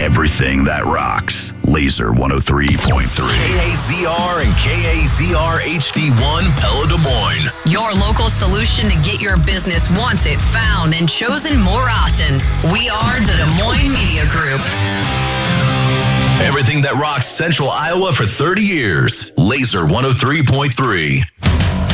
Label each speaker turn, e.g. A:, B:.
A: Everything that rocks. Laser 103.3.
B: KAZR and KAZR HD1 Pella Des Moines.
C: Your local solution to get your business once it found and chosen more often. We are the Des Moines Media Group.
B: Everything that rocks Central Iowa for 30 years. Laser 103.3.